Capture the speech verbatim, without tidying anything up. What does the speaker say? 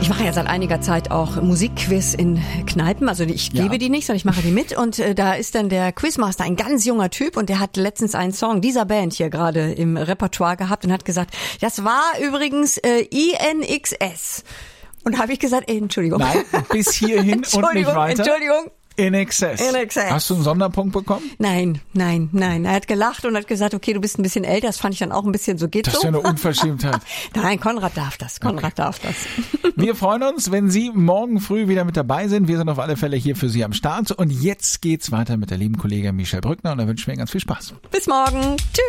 Ich mache ja seit einiger Zeit auch Musikquiz in Kneipen. Also ich gebe Ja. die nicht, sondern ich mache die mit. Und äh, da ist dann der Quizmaster, ein ganz junger Typ. Und der hat letztens einen Song dieser Band hier gerade im Repertoire gehabt und hat gesagt, das war übrigens äh, I N X S. Und habe ich gesagt, äh, Entschuldigung. Nein, bis hierhin und nicht weiter. Entschuldigung. In Excess. In Excess. Hast du einen Sonderpunkt bekommen? Nein, nein, nein. Er hat gelacht und hat gesagt, okay, du bist ein bisschen älter. Das fand ich dann auch ein bisschen so, geht Das so. ist ja eine Unverschämtheit. Nein, Konrad darf das. Konrad Okay. darf das. Wir freuen uns, wenn Sie morgen früh wieder mit dabei sind. Wir sind auf alle Fälle hier für Sie am Start. Und jetzt geht's weiter mit der lieben Kollegin Michelle Brückner und da wünschen wir Ihnen ganz viel Spaß. Bis morgen. Tschüss.